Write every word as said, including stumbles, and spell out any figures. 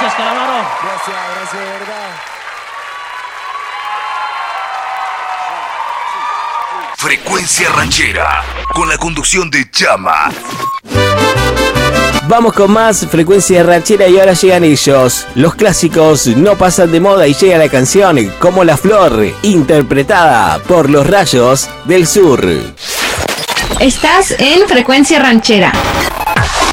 Gracias, Calamaro. Gracias, gracias de verdad. Frecuencia Ranchera, con la conducción de Chama. Vamos con más Frecuencia Ranchera y ahora llegan ellos. Los clásicos no pasan de moda y llega la canción Como la Flor, interpretada por Los Rayos del Sur. Estás en Frecuencia Ranchera.